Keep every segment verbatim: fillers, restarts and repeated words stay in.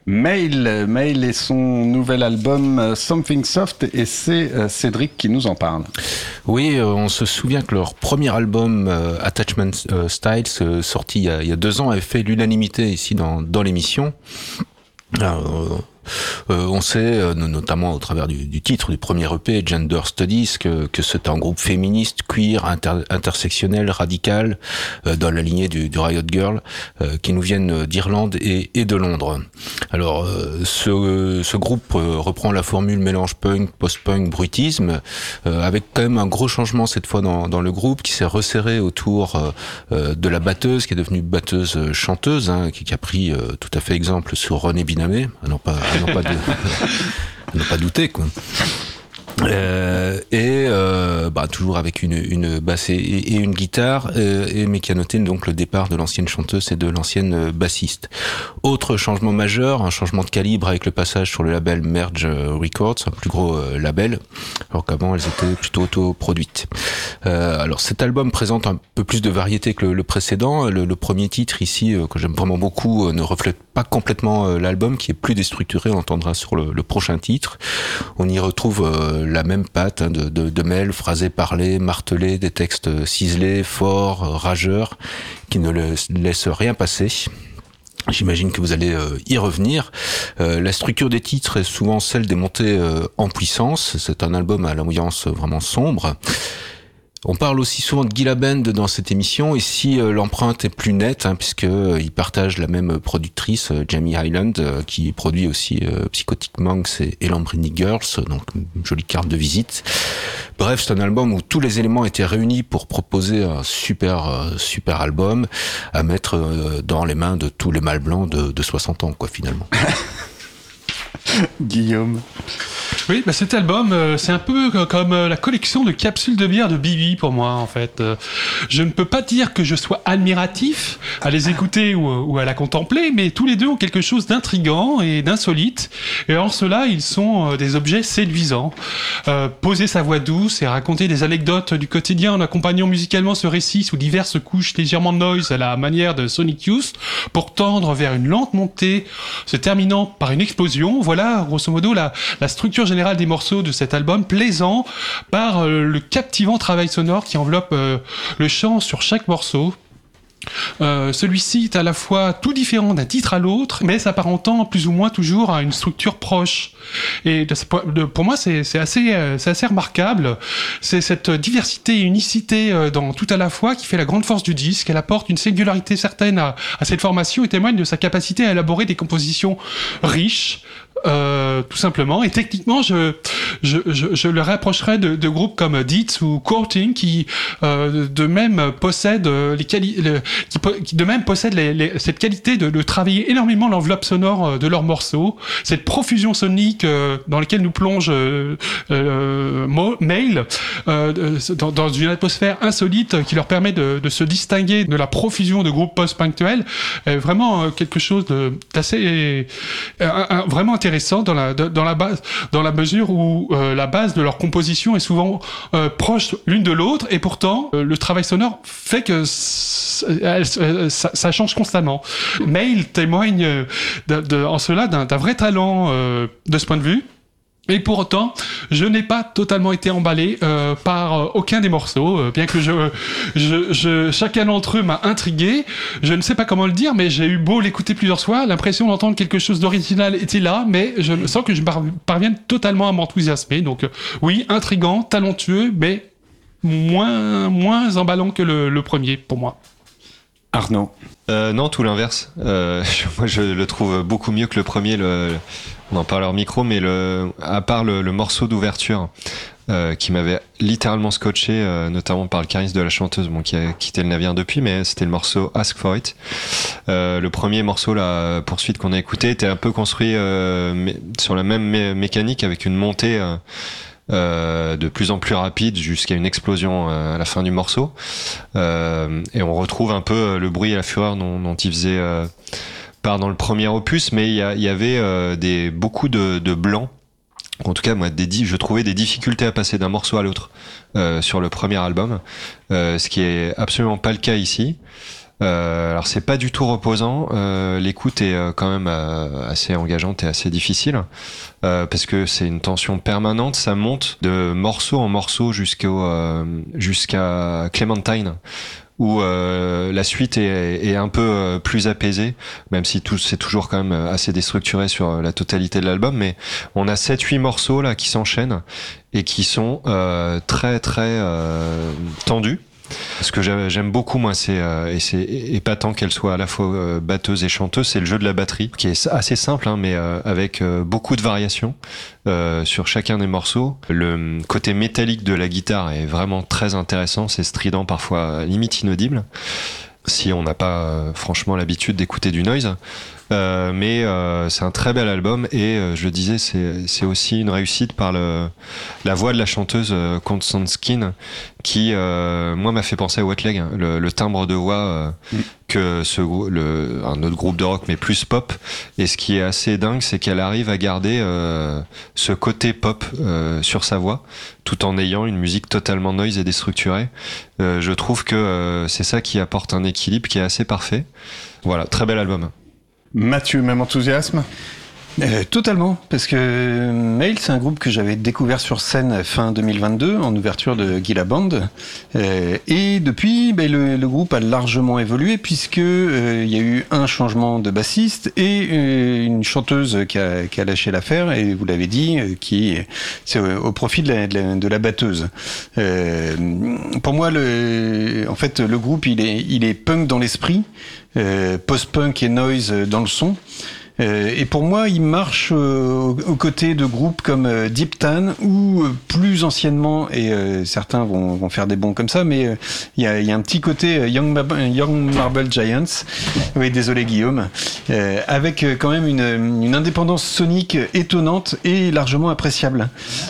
Mail, Mail et son nouvel album euh, Something Soft, et c'est euh, Cédric qui nous en parle. Oui, euh, on se souvient que leur premier album euh, Attachment euh, Styles, euh, sorti il y, a, il y a deux ans, avait fait l'unanimité ici dans, dans l'émission. Alors, Euh, on sait, euh, notamment au travers du, du titre du premier E P, Gender Studies, que, que c'est un groupe féministe, queer, inter, intersectionnel, radical, euh, dans la lignée du, du Riot Girl, euh, qui nous viennent d'Irlande et, et de Londres. Alors, euh, ce, ce groupe euh, reprend la formule mélange punk, post-punk, bruitisme, euh, avec quand même un gros changement cette fois dans, dans le groupe, qui s'est resserré autour euh, de la batteuse, qui est devenue batteuse chanteuse, hein, qui, qui a pris euh, tout à fait exemple sur René Binamé, à non pas à non pas, de, à ne pas douter, quoi. Euh, et euh, bah, toujours avec une, une basse et, et une guitare, euh, et mais qui a noté donc le départ de l'ancienne chanteuse et de l'ancienne bassiste. Autre changement majeur, un changement de calibre avec le passage sur le label Merge Records, un plus gros euh, label, alors qu'avant elles étaient plutôt autoproduites. Euh, alors cet album présente un peu plus de variété que le, le précédent. Le, le premier titre ici, euh, que j'aime vraiment beaucoup, euh, ne reflète pas complètement euh, l'album, qui est plus déstructuré, on l'entendra sur le, le prochain titre. On y retrouve euh, la même patte hein, de, de, de Mel, phrasé, parlé, martelé, des textes ciselés, forts, rageurs, qui ne laissent rien passer. J'imagine que vous allez euh, y revenir. Euh, la structure des titres est souvent celle des montées euh, en puissance. C'est un album à l'ambiance vraiment sombre. On parle aussi souvent de Gila Band dans cette émission. Ici, euh, l'empreinte est plus nette, hein, puisque euh, ils partagent la même productrice, euh, Jamie Hyland, euh, qui produit aussi euh, Psychotic Monks et, et Lamborghini Girls, donc une jolie carte de visite. Bref, c'est un album où tous les éléments étaient réunis pour proposer un super, euh, super album à mettre euh, dans les mains de tous les mâles blancs de, de soixante ans, quoi, finalement. Guillaume. Oui, bah cet album, euh, c'est un peu comme euh, la collection de capsules de bière de Bibi pour moi, en fait. Euh, je ne peux pas dire que je sois admiratif à les écouter ou, ou à la contempler, mais tous les deux ont quelque chose d'intriguant et d'insolite. Et en cela, ils sont euh, des objets séduisants. Euh, poser sa voix douce et raconter des anecdotes du quotidien en accompagnant musicalement ce récit sous diverses couches légèrement noise à la manière de Sonic Youth, pour tendre vers une lente montée, se terminant par une explosion. Voilà, grosso modo, la, la structure générale des morceaux de cet album, plaisant par euh, le captivant travail sonore qui enveloppe euh, le chant sur chaque morceau. Euh, celui-ci est à la fois tout différent d'un titre à l'autre, mais s'apparentant plus ou moins toujours à une structure proche. Et de, de, pour moi, c'est, c'est, assez, euh, c'est assez remarquable. C'est cette diversité et unicité euh, dans tout à la fois qui fait la grande force du disque. Elle apporte une singularité certaine à, à cette formation et témoigne de sa capacité à élaborer des compositions riches, Euh, tout simplement. Et techniquement, je, je, je, je le rapprocherais de, de groupes comme Dietz ou Courting, qui euh, de même possèdent les quali- le, qui, qui de même possèdent les, les, cette qualité de, de travailler énormément l'enveloppe sonore de leurs morceaux, cette profusion sonique euh, dans laquelle nous plonge euh, euh, Mail, euh, dans, dans une atmosphère insolite qui leur permet de, de se distinguer de la profusion de groupes post-punctuels, est vraiment quelque chose de, d'assez euh, un, vraiment intéressant dans la, dans la base, dans la mesure où euh, la base de leur composition est souvent euh, proche l'une de l'autre, et pourtant euh, le travail sonore fait que c- c- ça, ça change constamment. Mail témoigne de, de, en cela d'un, d'un vrai talent euh, de ce point de vue. Et pour autant, je n'ai pas totalement été emballé euh, par euh, aucun des morceaux, euh, bien que je, je, je, chacun d'entre eux m'a intrigué. Je ne sais pas comment le dire, mais j'ai eu beau l'écouter plusieurs fois, l'impression d'entendre quelque chose d'original était là, mais je sens que je parviens totalement à m'enthousiasmer. Donc euh, oui, intriguant, talentueux, mais moins, moins emballant que le, le premier pour moi. Arnaud. Euh, non, tout l'inverse. Euh, moi, je le trouve beaucoup mieux que le premier. Le, on en parle hors micro, mais le, à part le, le morceau d'ouverture euh, qui m'avait littéralement scotché, euh, notamment par le charisme de la chanteuse, bon, qui a quitté le navire depuis, mais c'était le morceau Ask For It. Euh, le premier morceau, la poursuite qu'on a écouté, était un peu construit euh, sur la même mé- mécanique, avec une montée euh, Euh, de plus en plus rapide jusqu'à une explosion euh, à la fin du morceau, euh, et on retrouve un peu le bruit et la fureur dont, dont il faisait euh, part dans le premier opus, mais il y, a, il y avait euh, des, beaucoup de, de blancs, en tout cas moi des, je trouvais des difficultés à passer d'un morceau à l'autre euh, sur le premier album, euh, ce qui est absolument pas le cas ici. Euh, alors c'est pas du tout reposant. Euh, l'écoute est euh, quand même euh, assez engageante et assez difficile euh, parce que c'est une tension permanente. Ça monte de morceau en morceau jusqu'au euh, jusqu'à Clementine, où euh, la suite est, est un peu euh, plus apaisée, même si tout c'est toujours quand même assez déstructuré sur la totalité de l'album. Mais on a sept huit morceaux là qui s'enchaînent et qui sont euh, très très euh, tendus. Ce que j'aime beaucoup, moi, c'est euh, et c'est épatant qu'elle soit à la fois euh, batteuse et chanteuse, c'est le jeu de la batterie, qui est assez simple, hein, mais euh, avec euh, beaucoup de variations euh, sur chacun des morceaux. Le côté métallique de la guitare est vraiment très intéressant, c'est strident, parfois limite inaudible, si on n'a pas euh, franchement l'habitude d'écouter du noise. Euh, mais euh, c'est un très bel album et euh, je le disais, c'est c'est aussi une réussite par le la voix de la chanteuse euh, Constance Skin qui euh, moi m'a fait penser à Wet Leg, hein, le, le timbre de voix euh, mm. que ce le un autre groupe de rock mais plus pop. Et ce qui est assez dingue, c'est qu'elle arrive à garder euh, ce côté pop euh, sur sa voix tout en ayant une musique totalement noise et déstructurée. Euh, je trouve que euh, c'est ça qui apporte un équilibre qui est assez parfait. Voilà, très bel album. Mathieu, même enthousiasme ? Euh, totalement, parce que Mail, c'est un groupe que j'avais découvert sur scène fin deux mille vingt-deux en ouverture de Gila Band, euh, et depuis, ben, le, le groupe a largement évolué puisque euh, il y a eu un changement de bassiste et euh, une chanteuse qui a, qui a lâché l'affaire, et vous l'avez dit, euh, qui c'est au profit de la, de la, de la batteuse. Euh, pour moi, le, en fait, le groupe il est, il est punk dans l'esprit, euh, post-punk et noise dans le son. Euh, et pour moi, il marche euh, aux côtés de groupes comme euh, Deep Tan ou euh, plus anciennement, et euh, certains vont, vont faire des bons comme ça, mais il euh, y, y a un petit côté euh, Young, Mar- Young Marble Giants, oui désolé Guillaume, euh, avec euh, quand même une, une indépendance sonique étonnante et largement appréciable.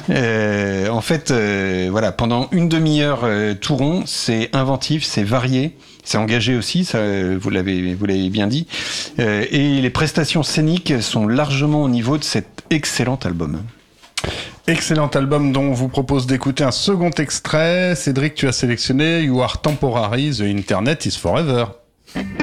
Euh, en fait, euh, voilà, pendant une demi-heure euh, tout rond, c'est inventif, c'est varié. C'est engagé aussi, ça, vous l'avez, vous l'avez bien dit. Euh, et les prestations scéniques sont largement au niveau de cet excellent album. Excellent album dont on vous propose d'écouter un second extrait. Cédric, tu as sélectionné You Are Temporary, The Internet is Forever.